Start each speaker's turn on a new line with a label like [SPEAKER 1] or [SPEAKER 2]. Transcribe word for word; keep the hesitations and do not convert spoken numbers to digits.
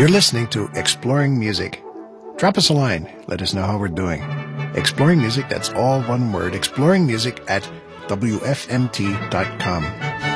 [SPEAKER 1] You're listening to Exploring Music. Drop us a line. Let us know how we're doing. Exploring Music, that's all one word. Exploring Music at W F M T dot com.